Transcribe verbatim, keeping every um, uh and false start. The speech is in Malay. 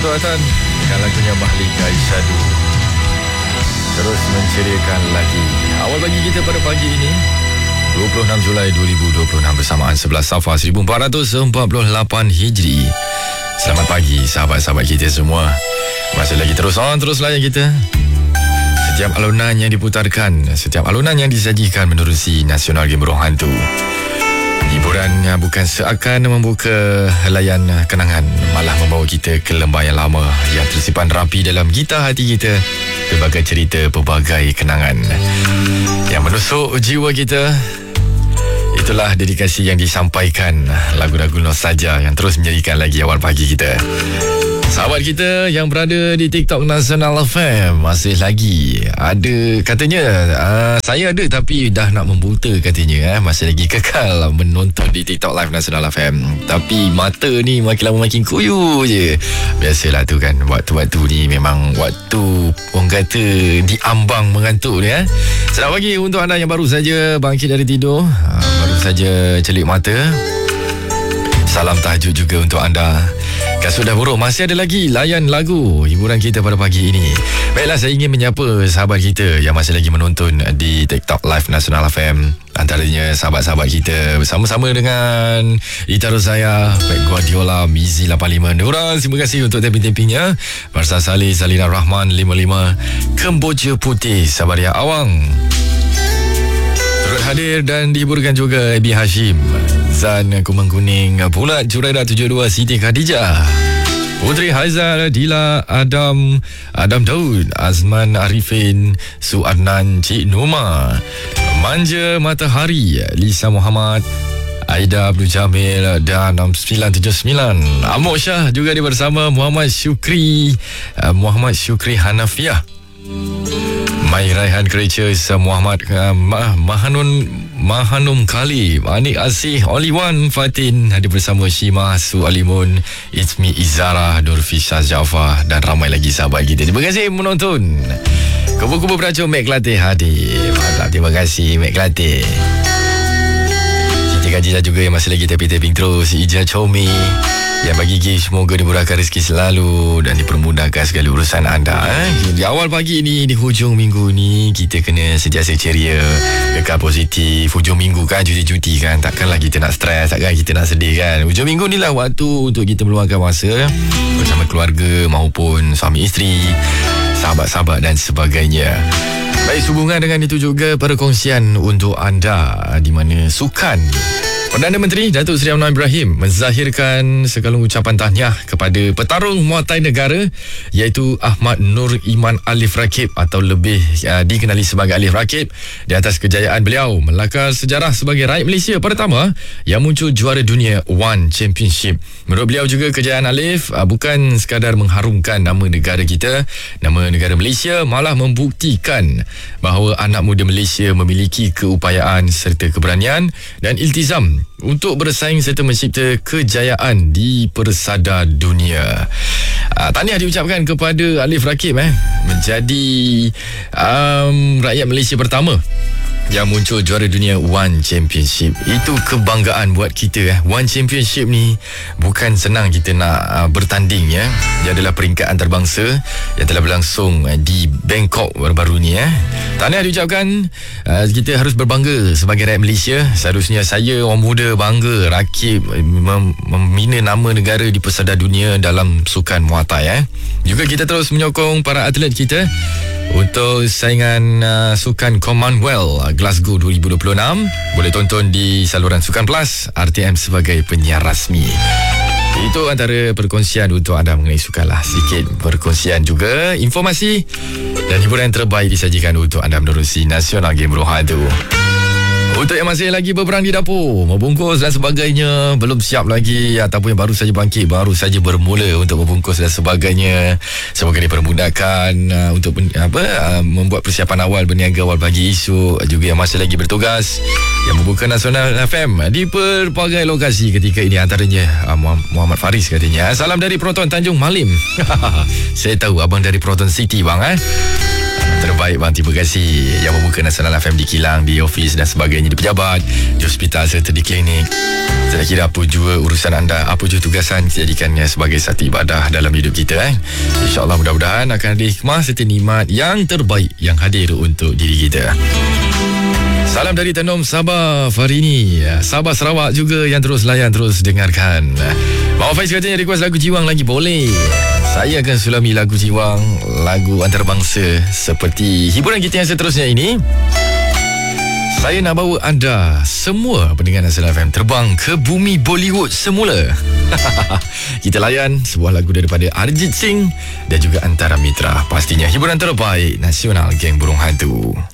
Satu Hasan dengan lagunya Mahlika Isyadu terus menceriakan lagi awal pagi kita pada pagi ini dua puluh enam Julai dua ribu dua puluh enam bersamaan sebelas Safar seribu empat ratus empat puluh lapan Hijri. Selamat pagi sahabat-sahabat kita semua. Masih lagi terus on, terus layan kita. Setiap alunan yang diputarkan, setiap alunan yang disajikan menerusi Nasional Game Roh Hantu. Hiburan bukan seakan membuka helaian kenangan, malah membawa kita ke lembah yang lama yang tersimpan rapi dalam gitar hati kita. Berbagai cerita, pelbagai kenangan yang menusuk jiwa kita. Itulah dedikasi yang disampaikan, lagu-lagu nostalgia yang terus menjadikan lagi awal pagi kita. Sahabat kita yang berada di TikTok Nasional F M, masih lagi ada katanya, uh, saya ada tapi dah nak membuta katanya, eh, masih lagi kekal menonton di TikTok Live Nasional F M. Tapi mata ni makin lama makin kuyu je. Biasalah tu kan, waktu-waktu ni memang waktu orang kata diambang mengantuk ni. eh. Selamat pagi untuk anda yang baru saja bangkit dari tidur, uh, baru saja celik mata. Salam tahajud juga untuk anda. Kasut dah buruk, masih ada lagi layan lagu hiburan kita pada pagi ini. Baiklah, saya ingin menyapa sahabat kita yang masih lagi menonton di TikTok Live Nasional F M. Antaranya sahabat-sahabat kita bersama-sama dengan Ita Rozaya, Pep Guardiola, Mizi lapan lima, Nura, terima kasih untuk tapping-tappingnya. Marsa Salih, Salina Rahman lima lima, Kemboja Putih, Sabaria Awang turut hadir dan dihiburkan juga Abi Hashim, Zan Kumang Kuning, Pulat Juraida tujuh dua, Siti Khadijah, Putri Haizal, Dila, Adam, Adam Daud, Azman Arifin, Suadnan, Cik Noma, Manja Matahari, Lisa Muhammad, Aida Abdul Jamil dan enam sembilan tujuh sembilan. Amok Syah juga dia bersama, Muhammad Syukri, Muhammad Syukri Hanafiah, Mai Raihan Creatures, Muhammad uh, Mah, Mahanun Mahanum Kali, Manik Asih, Only One, Fatin hadir bersama Shima, Su Alimun, Ismi Izara, Nurfisha Jafar dan ramai lagi sahabat kita. Terima kasih menonton. Kubu-kubu Peracun Mek Kelantan hadir. Mantap, terima kasih Mek Kelantan. Siti Khadijah juga yang masih lagi tapping-tapping terus. Ija Chomi yang bagi gift, semoga dimurahkan rezeki selalu dan dipermudahkan segala urusan anda. eh. Di awal pagi ni, di hujung minggu ni, kita kena sentiasa ceria, kekal positif. Hujung minggu kan, cuti-cuti kan, takkanlah kita nak stres, takkan kita nak sedih kan. Hujung minggu ni lah waktu untuk kita meluangkan masa bersama keluarga maupun suami isteri, sahabat-sahabat dan sebagainya. Baik, sehubungan dengan itu juga perkongsian untuk anda, di mana sukan Perdana Menteri Datuk Seri Anwar Ibrahim menzahirkan segalung ucapan tahniah kepada petarung Muay Thai negara iaitu Ahmad Nur Iman Alif Rakib atau lebih uh, dikenali sebagai Alif Rakib di atas kejayaan beliau melakar sejarah sebagai rakyat Malaysia pertama yang muncul juara dunia One Championship. Menurut beliau juga kejayaan Alif uh, bukan sekadar mengharumkan nama negara kita, nama negara Malaysia, malah membuktikan bahawa anak muda Malaysia memiliki keupayaan serta keberanian dan iltizam untuk bersaing serta mencipta kejayaan di persada dunia. Uh, tahniah diucapkan kepada Alif Rakib eh menjadi um, rakyat Malaysia pertama yang muncul juara dunia One Championship. Itu kebanggaan buat kita eh. One Championship ni bukan senang kita nak uh, bertanding ya. Dia adalah peringkat antarabangsa yang telah berlangsung uh, di Bangkok baru-baru ni eh. Tahniah diucapkan. uh, Kita harus berbangga sebagai rakyat Malaysia. Seharusnya saya orang muda bangga Rakib mem- membina nama negara di persada dunia dalam sukan Muay Thai eh. Juga kita terus menyokong para atlet kita untuk saingan uh, sukan Commonwealth uh, Glasgow dua ribu dua puluh enam. Boleh tonton di saluran Sukan Plus, R T M sebagai penyiar rasmi. Itu antara perkongsian untuk anda mengenai sukan lah. Sikit perkongsian juga informasi dan hiburan terbaik disajikan untuk anda menerusi Nasional Game Roh Hantu. Untuk yang masih lagi berperang di dapur, membungkus dan sebagainya, belum siap lagi ataupun yang baru saja bangkit, baru saja bermula untuk membungkus dan sebagainya, semoga dipermudahkan uh, untuk apa uh, membuat persiapan awal berniaga awal pagi esok. Juga yang masih lagi bertugas yang membuka Nasional F M di pelbagai lokasi ketika ini, antaranya uh, Muhammad Faris katanya. Salam dari Proton Tanjung Malim. Saya tahu abang dari Proton City bang eh. Terbaik bang, terima kasih. Yang membuka Nasional F M di kilang, di ofis dan sebagainya, di pejabat, di hospital serta di klinik. Saya kira apa jua urusan anda, apa jua tugasan, kita jadikannya sebagai satu ibadah dalam hidup kita. eh. InsyaAllah mudah-mudahan akan ada hikmah serta nikmat yang terbaik yang hadir untuk diri kita. Salam dari Tenom Sabah hari ini. Sabah Sarawak juga yang terus layan, terus dengarkan. Mak Faiz katanya request lagu Jiwang lagi, boleh. Saya akan sulami lagu Jiwang, lagu antarabangsa seperti hiburan kita yang seterusnya ini. Saya nak bawa anda semua pendengar Nasional F M terbang ke bumi Bollywood semula. Kita layan sebuah lagu daripada Arjit Singh dan juga Antara Mitra. Pastinya hiburan terbaik Nasional Geng Burung Hantu.